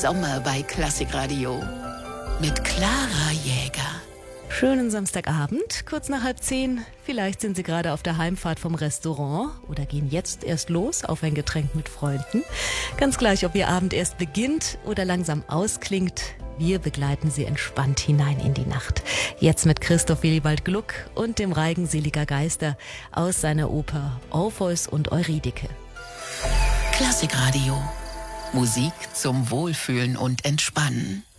Sommer bei Klassikradio mit Clara Jäger. Schönen Samstagabend, kurz nach 9:30. Vielleicht sind Sie gerade auf der Heimfahrt vom Restaurant oder gehen jetzt erst los auf ein Getränk mit Freunden. Ganz gleich, ob Ihr Abend erst beginnt oder langsam ausklingt, wir begleiten Sie entspannt hinein in die Nacht. Jetzt mit Christoph Willibald Gluck und dem Reigen seliger Geister aus seiner Oper Orpheus und Eurydike. Klassikradio. Musik zum Wohlfühlen und Entspannen.